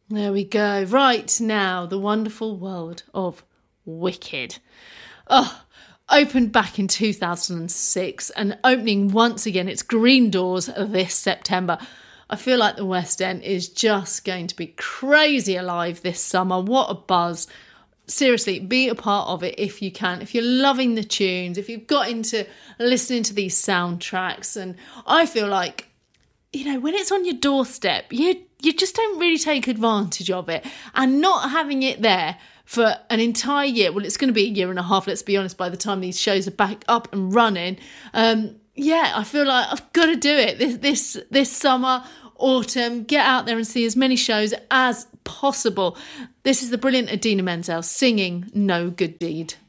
There we go. Right now, the wonderful world of Wicked. Oh, opened back in 2006 and opening once again its green doors this September. I feel like the West End is just going to be crazy alive this summer. What a buzz. Seriously, be a part of it if you can. If you're loving the tunes, if you've got into listening to these soundtracks. And I feel like, when it's on your doorstep, you just don't really take advantage of it. And not having it there for an entire year, well, it's going to be a year and a half, let's be honest, by the time these shows are back up and running. I feel like I've got to do it this summer, autumn. Get out there and see as many shows as possible. This is the brilliant Idina Menzel singing No Good Deed.